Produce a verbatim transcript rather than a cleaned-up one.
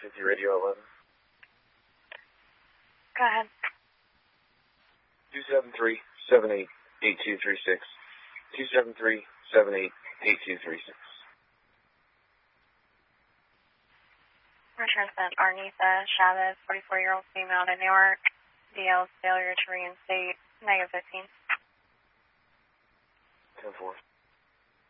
fifty radio eleven. Go ahead. two seven three, seven eight, eight two three six. two seven three, seven eight, eight two three six. Return sent Arnitha Chavez, forty-four-year-old female to Newark. D L failure to reinstate, negative fifteen. ten four.